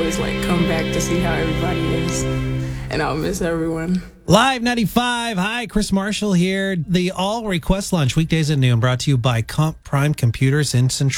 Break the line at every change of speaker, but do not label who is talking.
always like come back to see how everybody is, and I'll miss everyone.
Live 95. Hi, Chris Marshall here. The All Request Lunch, weekdays at noon, brought to you by Comp Prime Computers in Central.